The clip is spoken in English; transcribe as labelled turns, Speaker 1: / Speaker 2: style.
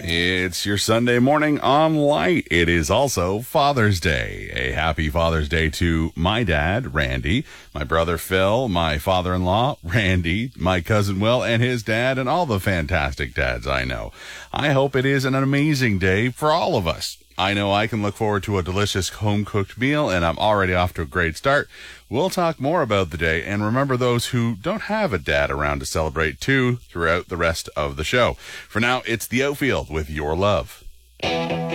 Speaker 1: It's your Sunday morning on Light. It is also Father's Day. A happy Father's Day to my dad, Randy, my brother Phil, my father-in-law, Randy, my cousin Will, and his dad, and all the fantastic dads I know. I hope it is an amazing day for all of us. I know I can look forward to a delicious home-cooked meal, and I'm already off to a great start. We'll talk more about the day and remember those who don't have a dad around to celebrate too throughout the rest of the show. For now, it's The Outfield with Your Love.